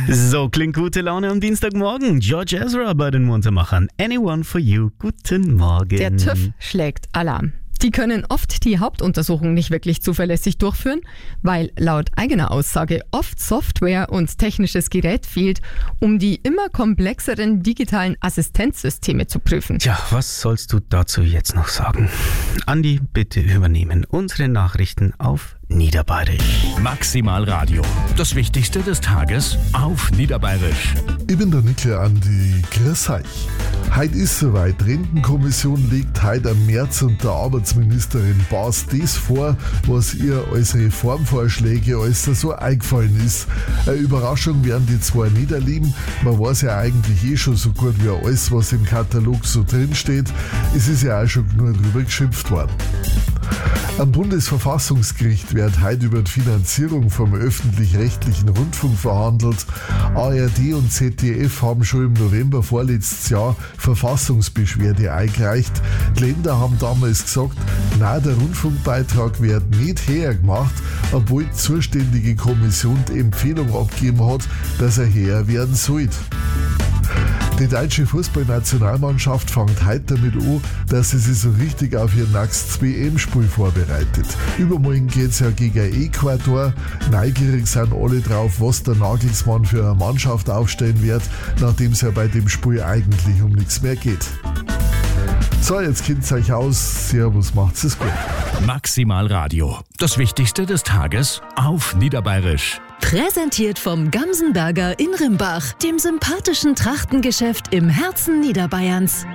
So klingt gute Laune am Dienstagmorgen. George Ezra bei den Muntermachern. Anyone for you. Guten Morgen. Der TÜV schlägt Alarm. Die können oft die Hauptuntersuchung nicht wirklich zuverlässig durchführen, weil laut eigener Aussage oft Software und technisches Gerät fehlt, um die immer komplexeren digitalen Assistenzsysteme zu prüfen. Tja, was sollst du dazu jetzt noch sagen? Andi, bitte übernehmen unsere Nachrichten auf Niederbayerisch. Maximal Radio. Das Wichtigste des Tages auf Niederbayerisch. Ich bin der Nickel Andi. Grüß euch. Heute ist soweit. Die Rentenkommission legt heute am März unter Arbeitsministerin Baas das vor, was ihr als Reformvorschläge alles so eingefallen ist. Eine Überraschung werden die zwar nicht erleben, man weiß ja eigentlich schon so gut wie alles, was im Katalog so drinsteht. Es ist ja auch schon nur drüber geschimpft worden. Am Bundesverfassungsgericht wird heute über die Finanzierung vom öffentlich-rechtlichen Rundfunk verhandelt. ARD und ZDF haben schon im November vorletztes Jahr Verfassungsbeschwerde eingereicht. Die Länder haben damals gesagt, nein, der Rundfunkbeitrag wird nicht höher gemacht, obwohl die zuständige Kommission die Empfehlung abgegeben hat, dass er höher werden sollte. Die deutsche Fußballnationalmannschaft fängt heute damit an, dass sie sich so richtig auf ihr nächstes WM-Spiel vorbereitet. Übermorgen geht es ja gegen Ecuador. Neugierig sind alle drauf, was der Nagelsmann für eine Mannschaft aufstellen wird, nachdem es ja bei dem Spiel eigentlich um nichts mehr geht. So, jetzt kennt's euch aus. Servus, macht's es gut. Maximal Radio. Das Wichtigste des Tages auf Niederbayerisch. Präsentiert vom Gamsenberger in Rimbach, dem sympathischen Trachtengeschäft im Herzen Niederbayerns.